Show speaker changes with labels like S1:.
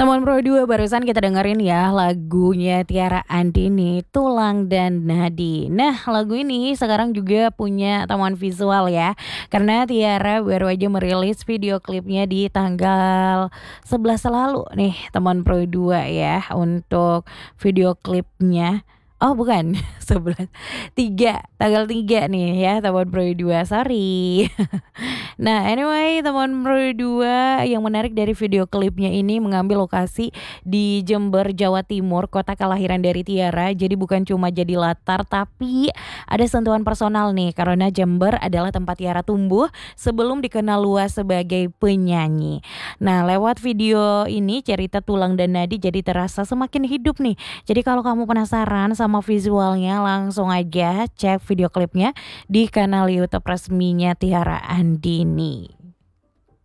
S1: Teman Pro 2 barusan kita dengerin ya lagunya Tiara Andini, Tulang dan Nadi. Nah, lagu ini sekarang juga punya temuan visual ya. Karena Tiara baru aja merilis video klipnya di tanggal 11 lalu nih, teman Pro 2 ya untuk video klipnya. Oh bukan, 11, 3, tanggal 3 nih ya, teman Pro 2, sorry. Nah, anyway, teman Pro 2 yang menarik dari video klipnya ini mengambil lokasi di Jember, Jawa Timur, kota kelahiran dari Tiara. Jadi bukan cuma jadi latar, tapi ada sentuhan personal nih, karena Jember adalah tempat Tiara tumbuh sebelum dikenal luas sebagai penyanyi. Nah, lewat video ini cerita Tulang dan Nadi jadi terasa semakin hidup nih. Jadi kalau kamu penasaran sama visualnya, langsung aja cek video klipnya di kanal YouTube resminya Tiara Andini.